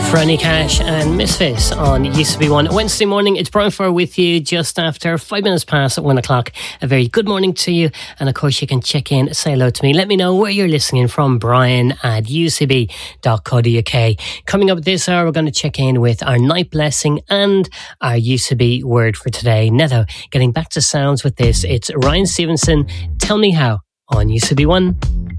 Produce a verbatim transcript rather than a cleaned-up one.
Franny Cash and Misfits on Used to Be One. Wednesday morning, it's Brian Furr with you just after five minutes past one o'clock. A very good morning to you. And of course, you can check in, say hello to me. Let me know where you're listening from, Brian at u c b dot co dot u k. Coming up this hour, we're going to check in with our night blessing and our U C B word for today. Now, getting back to sounds with this, it's Ryan Stevenson, Tell Me How on U C B One.